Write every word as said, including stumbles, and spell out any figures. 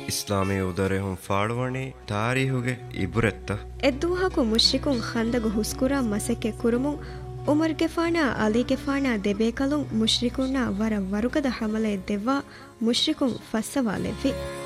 ಇಸ್ಲಾಮಿ ಉದರೆ ಹುಂ ಫಾಳುವಣಿ ತಾರೀಹುಗೆ ಇಬುರೆತ್ತ ಎದ್ದುವಹಕು ಮುಶ್ರಿಕುಂ ಖಂದಗು ಹುಸ್ಕುರ ಮಸೆಕ್ಕೆ ಕುರುಮುಂ ಉಮರ್ ಗೆಫಾನಾ ಅಲಿ ಗೆಫಾನಾ ದೆಬೇಕಲುಂ ಮುಶ್ರಿಕುನ್ನ ವರ ವರುಕದ ಹಮಲೆ ದೆವ್ವಾ ಮುಶ್ರಿಕುಂ ಫಸ್ಸವಾಲೆವ್ವಿ